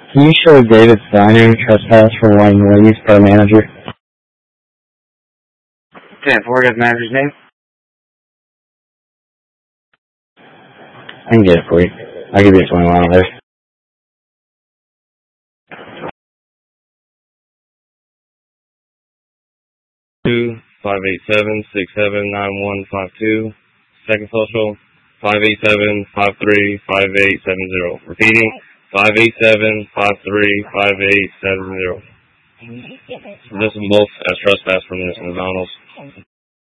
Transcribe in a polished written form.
Can you show David Steiner trespass for wanting to leave per manager? 10-4, got the manager's name? I can get it for you. I'll give you a 21 on there. 587-679152. Second social, 587-535870. Repeating, 587-535870. This is both as trespass from Ms. McDonald's.